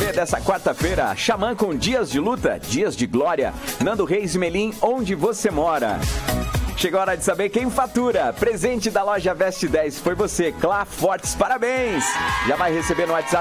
B dessa quarta-feira. Xamã com dias de luta, dias de glória. Nando Reis e Melim, onde você mora? Chegou a hora de saber quem fatura. Presente da loja Veste 10 foi você, Clá Fortes, parabéns! Já vai receber no WhatsApp